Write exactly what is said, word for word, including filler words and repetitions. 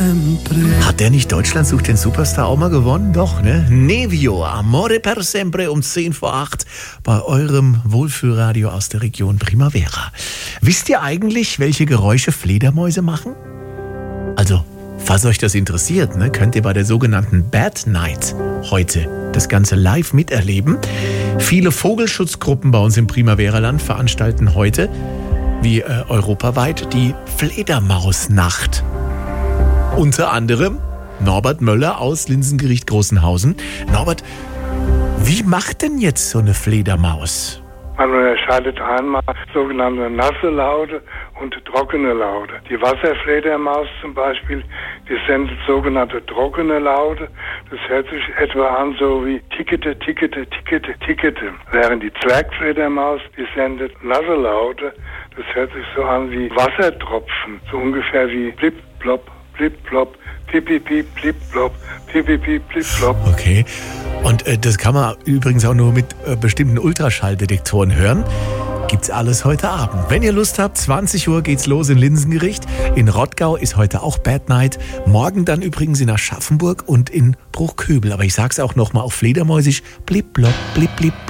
sempre. Hat der nicht Deutschland sucht den Superstar auch mal gewonnen? Doch, ne? Nevio, Amore per sempre um zehn vor acht bei eurem Wohlfühlradio aus der Region Primavera. Wisst ihr eigentlich, welche Geräusche Fledermäuse machen? Also, falls euch das interessiert, ne, könnt ihr bei der sogenannten Bad Night heute das Ganze live miterleben. Viele Vogelschutzgruppen bei uns im Primavera-Land veranstalten heute, wie äh, europaweit, die Fledermausnacht. Unter anderem Norbert Möller aus Linsengericht Großenhausen. Norbert, wie macht denn jetzt so eine Fledermaus? Man unterscheidet einmal sogenannte nasse Laute und trockene Laute. Die Wasserfledermaus zum Beispiel, die sendet sogenannte trockene Laute. Das hört sich etwa an so wie Tickete, Tickete, Tickete, Tickete. Während die Zwergfledermaus, die sendet nasse Laute. Das hört sich so an wie Wassertropfen. So ungefähr wie blip, plop, blip, plop, pipi, piep, blip, plop, pipi, piep, blip, plop. Okay. Und äh, das kann man übrigens auch nur mit äh, bestimmten Ultraschalldetektoren hören. Gibt's alles heute Abend. Wenn ihr Lust habt, zwanzig Uhr geht's los in Linsengericht. In Rottgau ist heute auch Bad Night. Morgen dann übrigens in Aschaffenburg und in Bruchköbel. Aber ich sag's auch nochmal auf Fledermäusisch. Blip, blop, blip, blip, blip.